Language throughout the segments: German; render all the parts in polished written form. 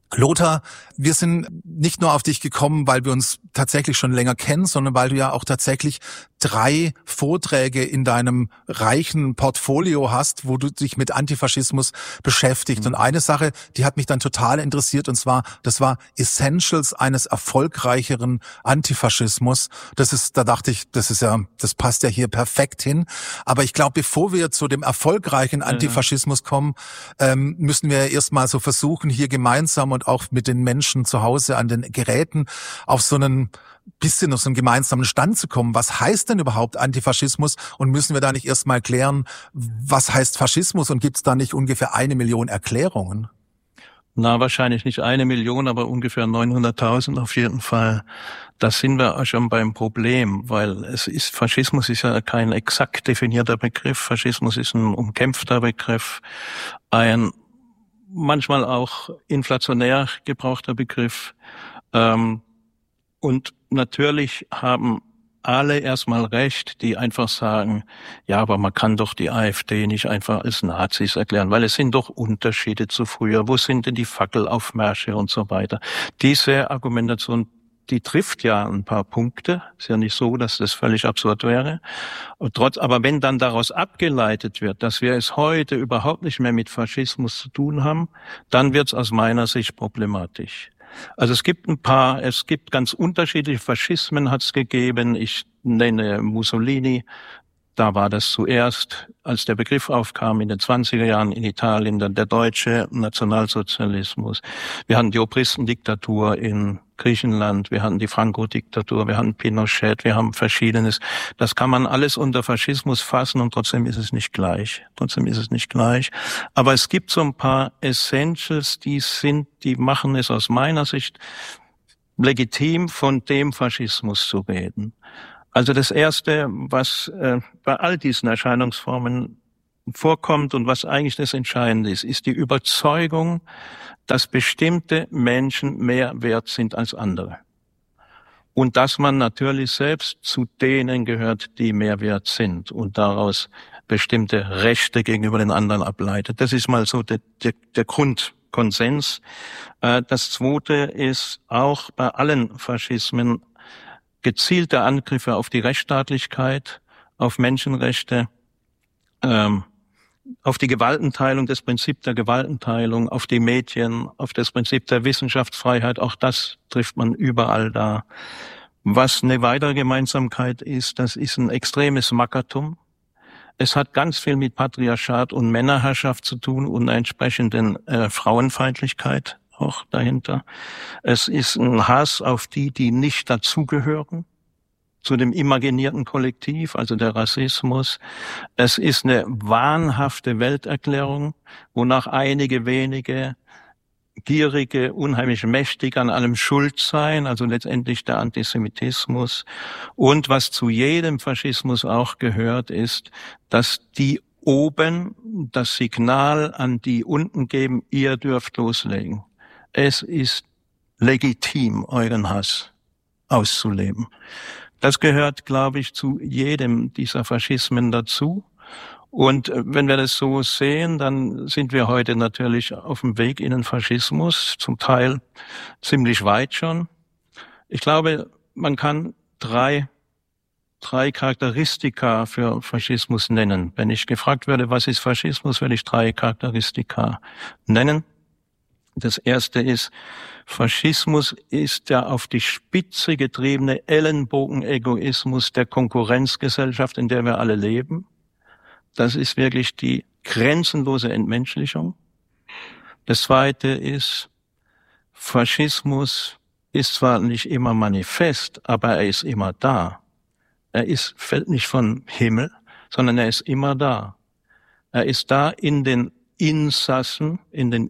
Lothar, wir sind nicht nur auf dich gekommen, weil wir uns tatsächlich schon länger kennen, sondern weil du ja auch tatsächlich 3 Vorträge in deinem reichen Portfolio hast, wo du dich mit Antifaschismus beschäftigst. Und eine Sache, die hat mich dann total interessiert, und zwar, das war Essentials eines erfolgreicheren Antifaschismus. Da dachte ich, das passt ja hier perfekt hin. Aber ich glaube, bevor wir zu dem erfolgreichen Antifaschismus kommen, müssen wir erstmal so versuchen, hier gemeinsam und auch mit den Menschen zu Hause an den Geräten auf so einen gemeinsamen Stand zu kommen. Was heißt denn überhaupt Antifaschismus? Und müssen wir da nicht erstmal klären, was heißt Faschismus? Und gibt es da nicht ungefähr 1 Million Erklärungen? Na, wahrscheinlich nicht 1 Million, aber ungefähr 900.000 auf jeden Fall. Da sind wir auch schon beim Problem, weil Faschismus ist ja kein exakt definierter Begriff. Faschismus ist ein umkämpfter Begriff, ein manchmal auch inflationär gebrauchter Begriff. Und natürlich haben alle erstmal recht, die einfach sagen, ja, aber man kann doch die AfD nicht einfach als Nazis erklären, weil es sind doch Unterschiede zu früher. Wo sind denn die Fackelaufmärsche und so weiter? Diese Argumentation, die trifft ja ein paar Punkte. Ist ja nicht so, dass das völlig absurd wäre. Aber wenn dann daraus abgeleitet wird, dass wir es heute überhaupt nicht mehr mit Faschismus zu tun haben, dann wird es aus meiner Sicht problematisch. Also es gibt ganz unterschiedliche Faschismen hat es gegeben. Ich nenne Mussolini. Da war das zuerst, als der Begriff aufkam in den 20er Jahren in Italien, dann der deutsche Nationalsozialismus. Wir hatten die Obristendiktatur in Griechenland, wir hatten die Franco-Diktatur, wir hatten Pinochet, wir haben Verschiedenes. Das kann man alles unter Faschismus fassen und trotzdem ist es nicht gleich. Aber es gibt so ein paar Essentials, die machen es aus meiner Sicht legitim, von dem Faschismus zu reden. Also das Erste, was bei all diesen Erscheinungsformen vorkommt und was eigentlich das Entscheidende ist die Überzeugung, dass bestimmte Menschen mehr wert sind als andere. Und dass man natürlich selbst zu denen gehört, die mehr wert sind und daraus bestimmte Rechte gegenüber den anderen ableitet. Das ist mal so der Grundkonsens. Das Zweite ist auch bei allen Faschismen gezielte Angriffe auf die Rechtsstaatlichkeit, auf Menschenrechte, auf die Gewaltenteilung, das Prinzip der Gewaltenteilung, auf die Medien, auf das Prinzip der Wissenschaftsfreiheit, auch das trifft man überall da. Was eine weitere Gemeinsamkeit ist, das ist ein extremes Mackertum. Es hat ganz viel mit Patriarchat und Männerherrschaft zu tun und einer entsprechenden Frauenfeindlichkeit auch dahinter. Es ist ein Hass auf die nicht dazugehören, zu dem imaginierten Kollektiv, also der Rassismus. Es ist eine wahnhafte Welterklärung, wonach einige wenige Gierige, unheimlich mächtig an allem schuld seien, also letztendlich der Antisemitismus. Und was zu jedem Faschismus auch gehört, ist, dass die oben das Signal an die unten geben, ihr dürft loslegen. Es ist legitim, euren Hass auszuleben. Das gehört, glaube ich, zu jedem dieser Faschismen dazu. Und wenn wir das so sehen, dann sind wir heute natürlich auf dem Weg in den Faschismus, zum Teil ziemlich weit schon. Ich glaube, man kann drei Charakteristika für Faschismus nennen. Wenn ich gefragt werde, was ist Faschismus, würde ich 3 Charakteristika nennen. Das erste ist, Faschismus ist der auf die Spitze getriebene Ellenbogenegoismus der Konkurrenzgesellschaft, in der wir alle leben. Das ist wirklich die grenzenlose Entmenschlichung. Das zweite ist, Faschismus ist zwar nicht immer manifest, aber er ist immer da. Fällt nicht vom Himmel, sondern er ist immer da. Er ist da in den Insassen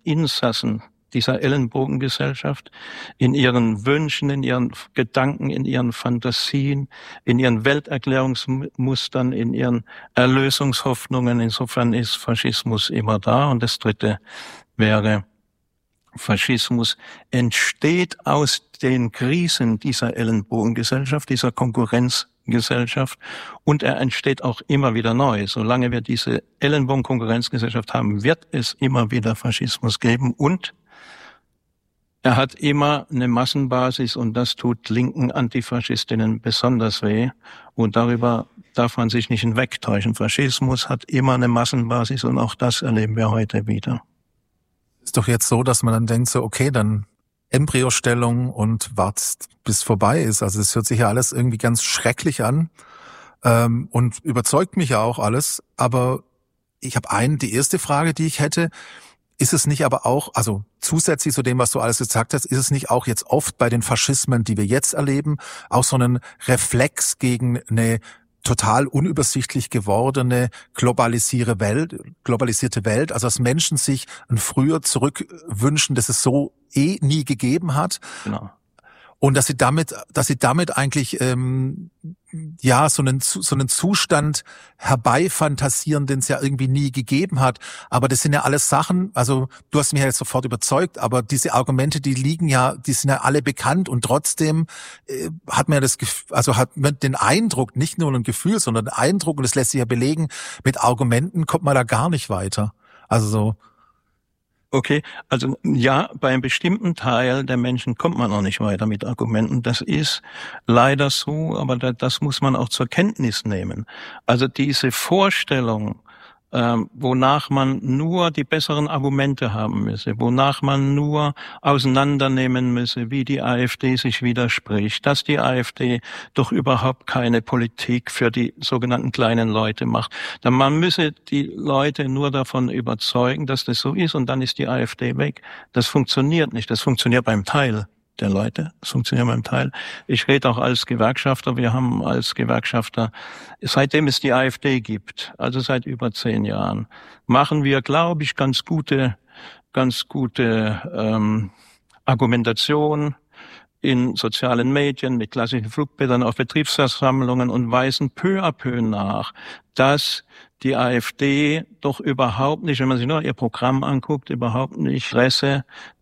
dieser Ellenbogengesellschaft, in ihren Wünschen, in ihren Gedanken, in ihren Fantasien, in ihren Welterklärungsmustern, in ihren Erlösungshoffnungen. Insofern ist Faschismus immer da. Und das dritte wäre, Faschismus entsteht aus den Krisen dieser Ellenbogengesellschaft, dieser Konkurrenzgesellschaft, und er entsteht auch immer wieder neu. Solange wir diese Ellenbogen-Konkurrenzgesellschaft haben, wird es immer wieder Faschismus geben, und Er hat immer eine Massenbasis und das tut linken Antifaschistinnen besonders weh. Und darüber darf man sich nicht hinwegtäuschen. Faschismus hat immer eine Massenbasis und auch das erleben wir heute wieder. Ist doch jetzt so, dass man dann denkt so, okay, dann Embryostellung und wartest, bis vorbei ist. Also es hört sich ja alles irgendwie ganz schrecklich an und überzeugt mich ja auch alles. Aber ich habe die erste Frage, die ich hätte, ist es nicht aber auch, also zusätzlich zu dem, was du alles gesagt hast, ist es nicht auch jetzt oft bei den Faschismen, die wir jetzt erleben, auch so ein Reflex gegen eine total unübersichtlich gewordene globalisierte Welt, also dass Menschen sich ein Früher zurückwünschen, das es so nie gegeben hat. Genau. Und dass sie damit eigentlich so einen Zustand herbeifantasieren, den es ja irgendwie nie gegeben hat. Aber das sind ja alles Sachen, also du hast mich ja jetzt sofort überzeugt, aber diese Argumente, die sind ja alle bekannt und trotzdem hat man den Eindruck, nicht nur ein Gefühl, sondern den Eindruck, und das lässt sich ja belegen, mit Argumenten kommt man da gar nicht weiter. Also so. Okay, also ja, bei einem bestimmten Teil der Menschen kommt man auch nicht weiter mit Argumenten. Das ist leider so, aber das muss man auch zur Kenntnis nehmen. Also diese Vorstellung, wonach man nur die besseren Argumente haben müsse, wonach man nur auseinandernehmen müsse, wie die AfD sich widerspricht, dass die AfD doch überhaupt keine Politik für die sogenannten kleinen Leute macht. Man müsse die Leute nur davon überzeugen, dass das so ist und dann ist die AfD weg. Das funktioniert nicht. Das funktioniert beim Teil der Leute. Das funktioniert beim Teil. Ich rede auch als Gewerkschafter. Wir haben als Gewerkschafter, seitdem es die AfD gibt, also seit über 10 Jahren, machen wir, glaube ich, ganz gute Argumentation in sozialen Medien mit klassischen Flugblättern auf Betriebsversammlungen und weisen peu à peu nach, dass die AfD doch überhaupt nicht, wenn man sich nur ihr Programm anguckt, überhaupt nicht Interesse